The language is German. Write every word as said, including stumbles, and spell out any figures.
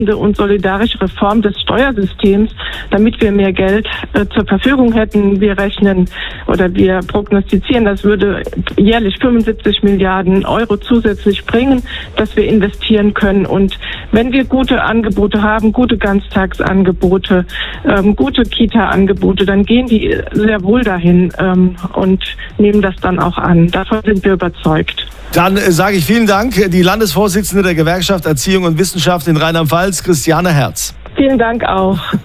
und solidarische Reform des Steuersystems, damit wir mehr Geld äh, zur Verfügung hätten. Wir rechnen oder wir prognostizieren, das würde jährlich fünfundsiebzig Milliarden Euro zusätzlich bringen, dass wir investieren können. Und wenn wir gute Angebote haben, gute Ganztagsangebote, ähm, gute Kita-Angebote, dann gehen die sehr wohl dahin ähm, und nehmen das dann auch an. Davon sind wir überzeugt. Dann äh, sage ich vielen Dank, die Landesvorsitzende der Gewerkschaft Erziehung und Wissenschaft in Rheinland-Pfalz, Christiane Herz. Vielen Dank auch.